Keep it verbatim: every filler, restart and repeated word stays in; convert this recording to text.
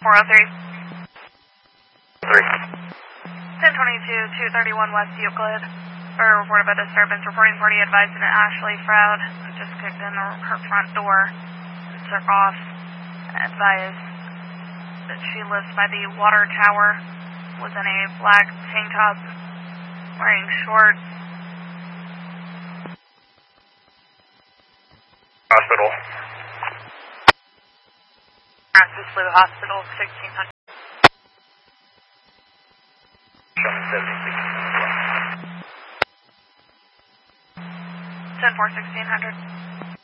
four oh three. Three. ten twenty-two, two thirty-one West Euclid. Or report of a disturbance. Reporting party advised that Ashley Froud just kicked in her front door and took off. Advised that she lives by the water tower, was in a black tank top, wearing shorts. Hospital. Francis Lou Hospital, sixteen hundred. Showing seventy-six. ten four, sixteen hundred.